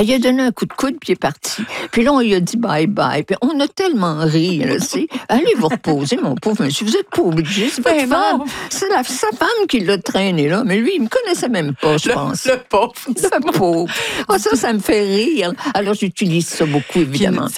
il a donné un coup de coude, puis il est parti. Puis là, on lui a dit bye-bye. Puis on a tellement ri, là, allez vous reposer, mon pauvre monsieur, vous n'êtes pas obligé, c'est votre femme. C'est sa femme qui l'a traîné là, mais lui, il me connaissait même pas, je pense. Le pauvre. Le pauvre. Ça me fait rire. Alors, j'utilise ça beaucoup, évidemment.